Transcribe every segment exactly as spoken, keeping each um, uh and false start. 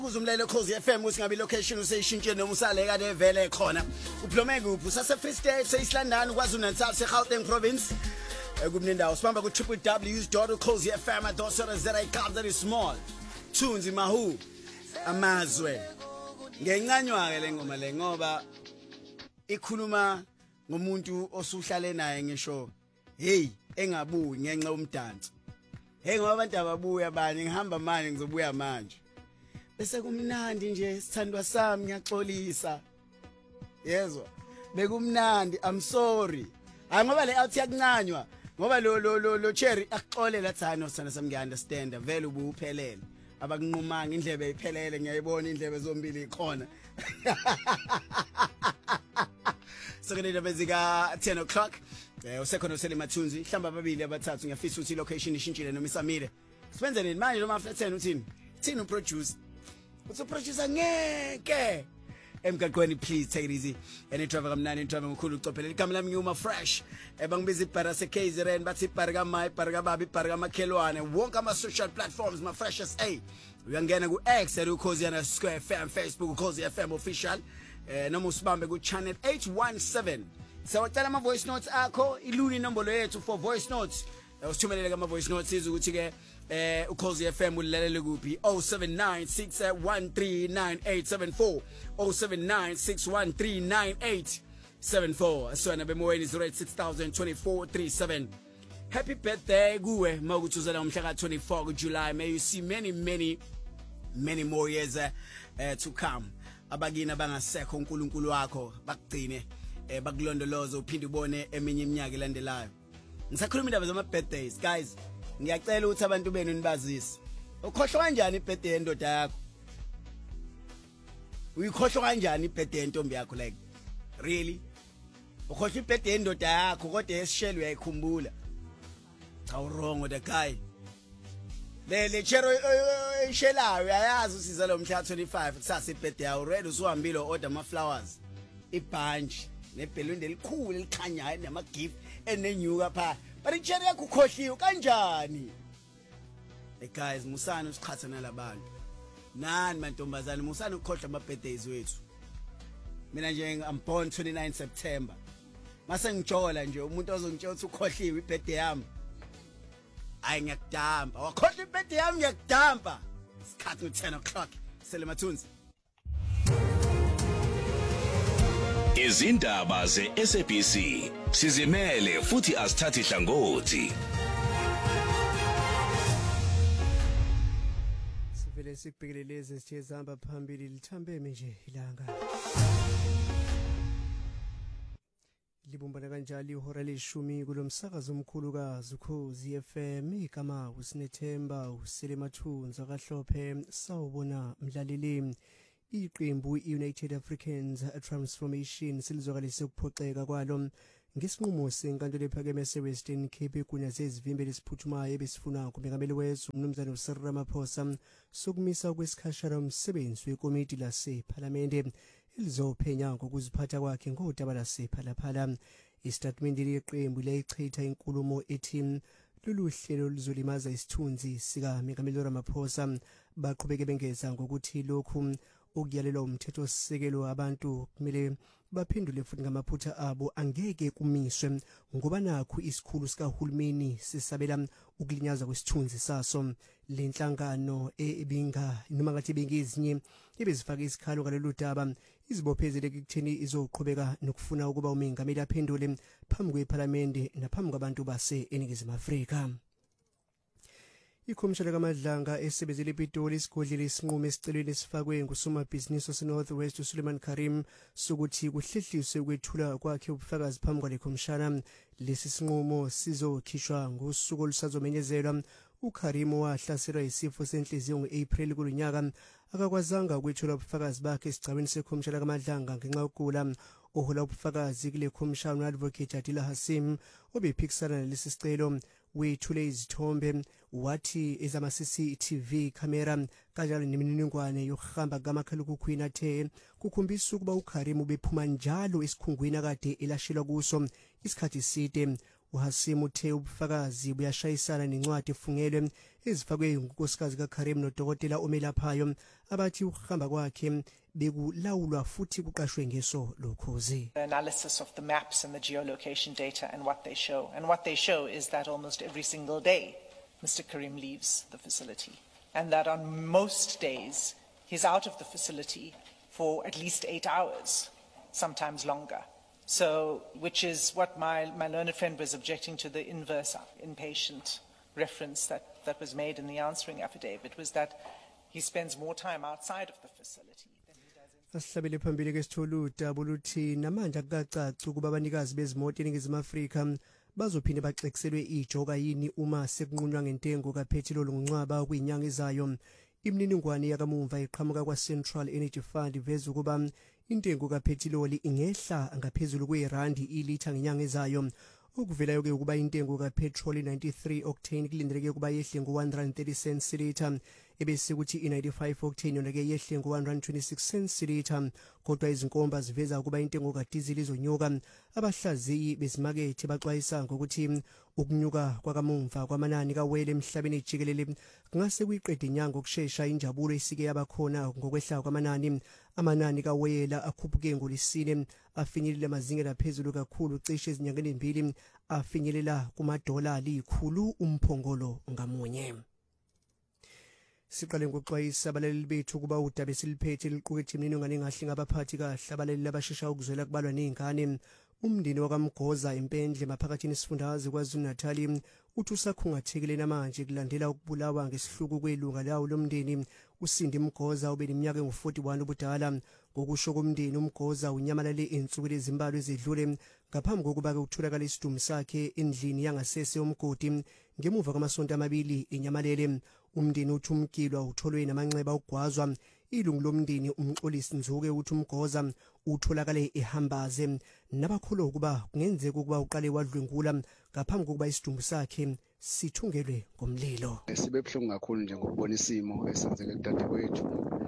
Kuzumlelo Khosi F M usingabe location useyishintshe noma usale kade vele khona uphilome kuphi usase Free State seyiSlandani KwaZulu-Natal seGauteng province ekubnindawo sibamba ku w w w dot khosi f m dot co dot za igama that is small Thunzi Mahu amazwe ngencanywa ke lengoma le ngoba ikhuluma ngomuntu osuhlale naye ngisho hey engabuyi ngenxa umdanso hey ngoba abantu ababuya abanye ngihamba manje ngizobuya manje bese kumnandi nje sithandwa sami ngiyaxolisa yezwa bekumnandi I'm sorry hayi ngoba le out yakuncanywa ngoba lo lo lo, lo cherry akuxolela thana sithanda sami ngiunderstand vele ubuphelele abakunqumanga indlebe iphelele ngiyayibona indlebe zombili ikhona Sekene bezika ten o'clock eh usekhona usele mathunzi hlamba ababili abathathu ngiyafisa ukuthi location ishintshile noma isamile sibenze nini manje noma after ten uthini thina uproduce uthi producer ngeke emgaqweni please take it easy any driver kamnani driver mkhulu ucophelela igama lami ngiyuma fresh ebangibiza ibhara se K Z N bathi ibhara kama ibhara kababa ibhara kamakhelwane wonke ama social platforms ma fresh as a uyangena ku X at ukhosiyana square F M Facebook ukhosi F M official eh noma usibambe ku channel eight one seven sawacala ama voice notes akho iluni inombolo yethu for voice notes usithumelele kama voice notes izukuthi ke eh ukhosi F M ulalele kuphi oh seven nine six one three nine eight seven four oh seven nine six one three nine eight seven four asona bemoyeni zero eight six thousand twenty-four thirty-seven happy birthday kuwe mawukuthuzela umhla ka twenty-four ku July may you see many many many more years uh, uh, to come abakini abangasekho uNkulunkulu wakho bakugcine eh bakulondoloza uphinde ubone eminye iminyaka elandelayo ngisakhuluma indaba zama birthdays guys ngiyacela ukuthi abantu benu nibazise ukhohlwa kanjani ibirthday yendoda yakho uyikhohlwa kanjani ibirthday yentombi yakho like really ukhohlwa ibirthday yendoda yakho kodwa esishelo uyayikhumbula cha wrong with the guy le le chero ishelayo uyayazi usiza lo mhla twenty-five kusasa ibirthday yawo ready usuhambile order ama flowers ibhanji nebheluni elikhulu elikhanyayo nama gift enenyuka pha but ichero yakho ukhohliwe kanjani hey guys musana usiqhatha nalabantu nani mantombazana musana ukhohlwa ama birthdays wethu mina nje I'm born twenty-nine September mase ngijola nje umuntu ozongitshela ukuthi ukhohliwe ibirthday yami ayi ngiyakudampa wakhohlwa ibirthday yami ngiyakudampa isikhathi ten o'clock sele mathunzi izindaba ze S A B C sizimele futhi asithathi hlangothi sivele sikubhekele lezi sithe zihamba phambili lithambeme nje ilanga libumbana kanjalo ihora leshumi kulomsakazo omkhulukazi ukhosi F M igama uSinethemba usele mathunzi akahlophe sawubona mdlaleli iqembu United Africans Transformation silizwakalise ukuphoxeka kwalo ngesinqumo senkantolo ephakeme eWestern Cape kunyaze izivimbe lesiphuthumayo ebesifuna kumengameli wethu umnumzana uCyril Ramaphosa sokumisa kwesikhashana umsebenzi wekomiti laseParliament elizophenya ngokuziphatha kwakhe ngodaba lasePhalaphala istatement leqembu leyichitha inkulumo ethi lolu hlelo luzolimaza isithunzi sika mengameli Ramaphosa baqhubeke bengeza ngokuthi lokhu ukuyalelwa umthetho sisekelo abantu kumele baphendule futhi ngamaphutha abo angeke kumiswe ngoba nakho isikhulu sikahulumeni sisabela ukulinyaza kwesithunzi saso lenhlangano ebinga noma ngathi bengezinye ebezifaka isikhalo ngalolu daba izibophezele ekutheni izoqhubeka nokufuna ukuba umengameli aphendule phambi kweParliament naphambi kwabantu base eNingizimu Afrika ikhomishana kaMadlanga esebenzele ePitoli isigodlile isinqumo esicelweni esifakwe ngusomabhizinisi oseNorth West uSuleiman Karim sokuthi kuhlehliswe ukwethula kwakhe ubufakazi phambi kwale khomishana lesi sinqumo sizokhishwa ngosuku olusazomenyezelwa uKarim wahlaselwa isifo senhliziyo ngoApril kulonyaka akakwazanga ukwethula ubufakazi bakhe esigcawini sekhomishana kaMadlanga ngenxa yokugula ohola ubufakazi kule khomishana advocate Adila Hasim obephikisana lesi sicelo wethule izithombe wathi ezama C C T V camera kanjalo nemininingwane yokuhamba kamakhalekhukhwini athe kukhombisa ukuba uKarim ubephuma njalo esikhungweni akade elashelwa kuso isikhathi side uHasim uthe ubufakazi buyashayisana nencwadi efungelwe ezifakwe ngunkosikazi kaKarim nodokotela omelaphayo abathi ukuhamba kwakhe bekulawulwa futhi kuqashwe ngeso lokhozi. Analysis of the maps and the geolocation data and what they show. And what they show is that almost every single day Mister Karim leaves the facility, and that on most days he's out of the facility for at least eight hours, sometimes longer. So, which is what my, my learned friend was objecting to, the inverse inpatient reference that, that was made in the answering affidavit, was that he spends more time outside of the facility than he does in... Asihlabele phambili ke sitholu udaba oluthi namanje akucaci ukuba abanikazi bezimoto eNingizimu Afrika bazophinde baxekiselwe ijoka yini uma sekunqunywa ngentengo kaphethiloli ngoncwaba kwinyanga izayo. Imininingwane yakamumva iqhamuka kwa Central Energy Fund iveza ukuba intengo kaphethiloli ingehla ngaphezulu kwerandi ilitha ngenyanga ezayo. Okuvelayo ke ukuba intengo kapetrol ninety-three octane kulindeleke ukuba yehle ngo one rand thirty cents litha, ebese kuthi i ninety-five octane yona ke yehle ngo one rand twenty-six cents litha. Kodwa izinkomba ziveza ukuba intengo kadizil izonyuka. Abahlaziyi bezimakethe baxwayisa ngokuthi ukunyuka kwakamumva kwamanani kawele emhlabeni ejikelele kungase kuyiqede inyanga okusheshsha injabulo isike yabakhona ngokwehla kwamanani. Amanani kawela akhuphuke ngolisine afinyelela amazinga laphezulu kakhulu cishe ezinyangeni embili afinyelela kumadola alikhulu umphongolo ngamunye. Siqale ngokuxwayisa abalali bethu kuba udaba esiliphethe liqukethe imininingwane engahle ngabaphathi kahle abalali abashesha ukuzwela kubalwa nezingane. Umndeni wakamgoza impendle maphakathini isifundazwe kwaZulu-Natal uthi usakhungathekile namanje kulandela ukubulawa ngesihluku kwelunga lawo lomndeni. Usindi Mgoza ubeliminyaka engu-forty-one ubudala. Ngokusho komndeni uMgoza unyamalale ensukwini ezimbalwa ezidlule ngaphambi kokuba ke utholakala isidumbu sakhe endlini yangasese yomgodi. Ngemuva kwamasonto amabili enyamalele, umndeni uthi umgilwa utholwe namanxeba okugwazwa. Ilungu lomndeni umxolisi Nzuke uthi uMgoza utholakale ehambaze nabakholwa ukuba kungenzeka ukuba uqale wadlwengula ngaphambi kokuba isidumbu sakhe sithungelwe ngomlilo. Sibe buhlungu kakhulu nje ngokubona isimo esenzeke kudadewethu.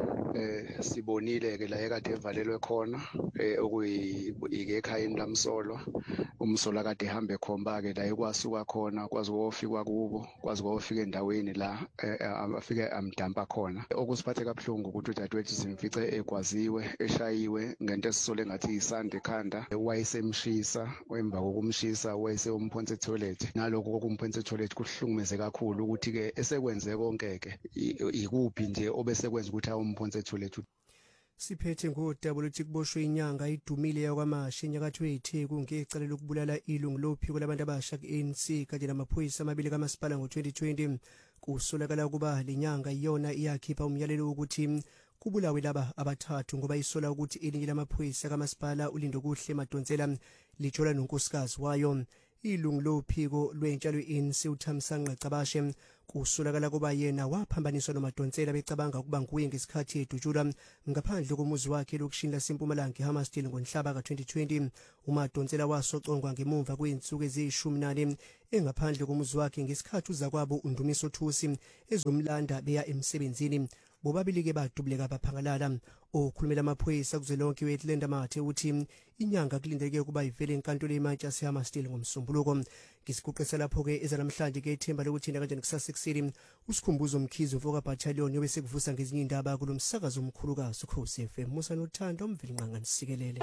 Eh sibonile ke la ekade evalelwe khona eh okuyike ekhayeni lamsolwa. Umsolwa kade ehambe khomba ke la ekwasuka khona kwazi ukufika kubo kwazi ukufika endaweni la afike amdampa khona. Okusiphathe kabuhlungu ukuthi udadewethu simfice ekwaziwe eshayiwe ngento esisole ngathi isande ekhanda. Wayesemshisa wemva kokumshisa wayese umphonse toilet. Naloko kokumphonse toilet kuhlungumeze kakhulu ukuthi ke esekwenze konke ke ikuphi nje obesekwenza ukuthi awumphonse toilet. Siphethe ngodaba lokuthi kuboshwe inyanga idumile yakwaMashe enyakatho yeTheku ngecala lokubulala ilungu lophiko labantu abasha ku-A N C kanye namaphoyisa amabili kamasipala ngo-twenty twenty. Kusolakala ukuba lenyanga iyona iyakhipha umyalelo wokuthi kubulawe laba abathathu ngoba isola ukuthi iningi lamaphoyisa kamasipala ulindo kuhle Madonsela lijola nonkosikazi wayo. Ilungu lophiko lwentsha lwe-A N C uThamsanqa Cabashe kusolakala kuba yena waphambaniswa noMadonsela becabanga ukuba nguye ngesikhathi edutshula ngaphandle komuzi wakhe lokushini laseMpumalanga eHammersdale ngonhlaba ka-twenty twenty. uMadonsela wasocongwa ngemuva kweinsuku eziyishumi nane engaphandle komuzi wakhe ngesikhathi uzakwabo uNdumiso Thusi ezomlanda beya emsebenzini. Bobabili ke badubuleka baphangalala. Okhulumela amaphoyisa kuzwelonke weTlenda Mathe uthi inyanga kulindeleke ukuba ivele enkantolo eMantshi yaseHammersdale ngomsombuluko. Ngisikuqisa lapho ke ezanamhlanje ke ithemba lokuthinda kanjani kusasa ekuseni usikhumbuzo Mkhize uvoka battalion yobe sekuvusa ngezinye indaba kulomsakazo omkhulukazi uKhosi F M. Musa nothando umveli nqanga nisikelele.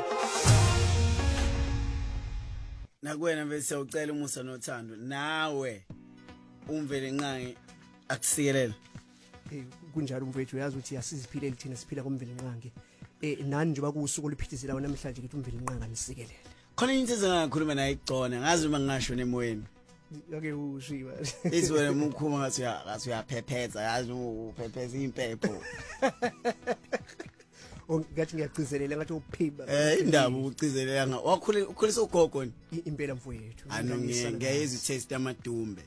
Nakuwena bese ucela umusa nothando nawe umveli nqanga akusikelele. Eh kunjalo umfethu uyazi ukuthi asiziphile lithina siphila komveli nqange. Eh nani nje bakusuku oluphithizela wona namhlanje ukuthi umveli nqanga nisikelele. Khona into ezengakhuluma naye igcona ngazi uma ngisho nemoyeni. Yake ushiwa. Izwele umkhuma ngathi ngathi uyaphepheza yazi uphepheza impepho. Ongathi ngiyagcizelela ngathi uphimba. Eh indaba ukucizelela nga wakhule ukhulisa ugogo ni impela mfowethu. Ano ngiyeza i-taste yamadumbe.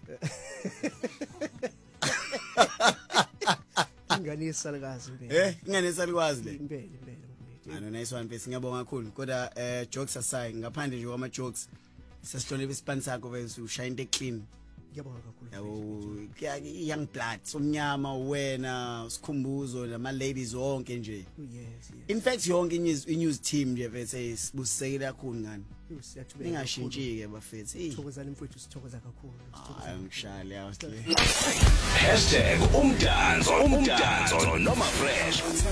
Ingane yesalikazi impela. Eh ingane yesalikazi le. Impela impela. Ano nice one bese ngiyabonga kakhulu kodwa eh jokes aside ngaphandle nje kwama jokes sesihlonipha ispan sakho bese ushaya into clean ngiyabonga kakhulu yabo kuya young blood somnyama wena sikhumbuzo lama ladies wonke nje yes yes in fact yonke inews news team nje mfethu sibusekela kakhulu ngani siyathubeka ningashintshike bafethu eh thokozani mfethu sithokoza kakhulu hayi ngishale yawhle hashtag umdanso umdanso noma fresh